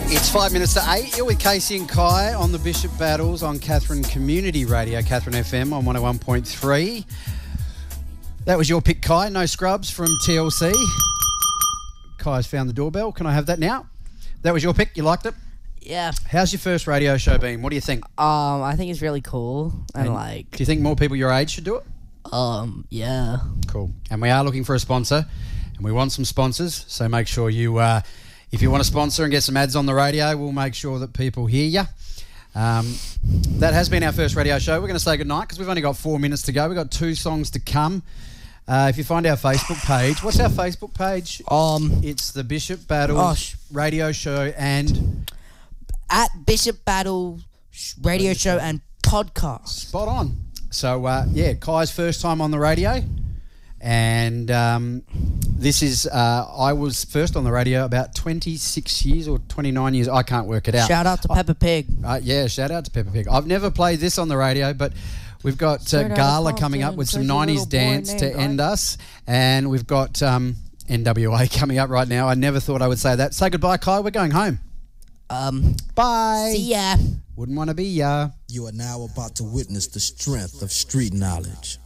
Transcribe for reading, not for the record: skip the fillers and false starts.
It's 5 minutes to 8. You're with Casey and Kai on the Bishop Battles on Katherine Community Radio, Katherine FM on 101.3. That was your pick, Kai. No Scrubs from TLC. Kai's found the doorbell. Can I have that now? That was your pick. You liked it? Yeah. How's your first radio show been? What do you think? I think it's really cool and like. Do you think more people your age should do it? Yeah. Cool. And we are looking for a sponsor, and we want some sponsors. So make sure you, if you want to sponsor and get some ads on the radio, we'll make sure that people hear you. That has been our first radio show. We're going to say goodnight because we've only got 4 minutes to go. We've got 2 songs to come. If you find our Facebook page, what's our Facebook page? It's the Bishop Battles radio show and at Bishop Battle radio show and podcast. Spot on. So Kai's first time on the radio, and this is I was first on the radio about 26 years or 29 years. I can't work it out. Shout out to Peppa Pig. Shout out to Peppa Pig. I've never played this on the radio, but we've got Gala coming up with some 90s dance to end us, and we've got NWA coming up right now. I never thought I would say that. Say goodbye, Kai. We're going home. Bye. See ya. Wouldn't want to be ya. You are now about to witness the strength of street knowledge.